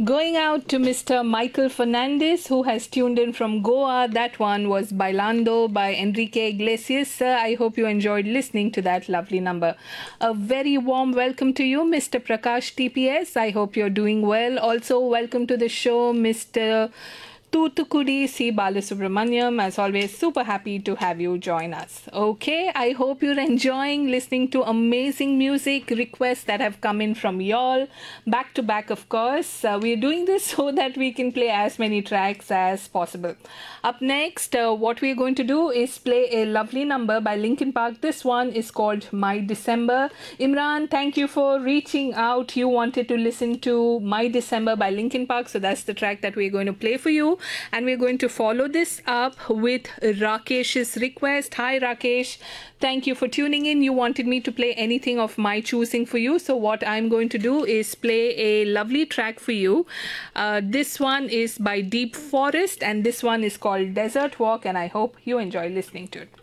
Going out to Mr. Michael Fernandez, who has tuned in from Goa. That one was Bailando by Enrique Iglesias. Sir, I hope you enjoyed listening to that lovely number. A very warm welcome to you, Mr. Prakash TPS. I hope you're doing well. Also, welcome to the show, Mr. Tutukudi C. Balasubramaniam. As always, super happy to have you join us. Okay, I hope you're enjoying listening to amazing music requests that have come in from y'all. Back to back, of course. We're doing this so that we can play as many tracks as possible. Up next, what we're going to do is play a lovely number by Linkin Park. This one is called My December. Imran, thank you for reaching out. You wanted to listen to My December by Linkin Park, so that's the track that we're going to play for you. And we're going to follow this up with Rakesh's request. Hi Rakesh, thank you for tuning in. You wanted me to play anything of my choosing for you, so what I'm going to do is play a lovely track for you. This one is by Deep Forest and this one is called Desert Walk, and I hope you enjoy listening to it.